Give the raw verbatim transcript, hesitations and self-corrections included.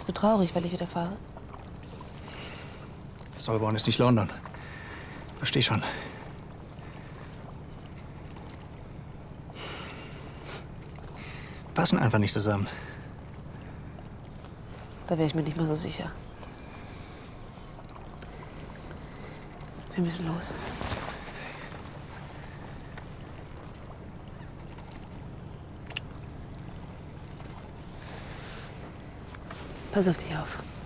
Bist du traurig, weil ich wieder fahre? Solborn ist nicht London. Versteh schon. Passen einfach nicht zusammen. Da wäre ich mir nicht mal so sicher. Wir müssen los. Pass auf dich auf.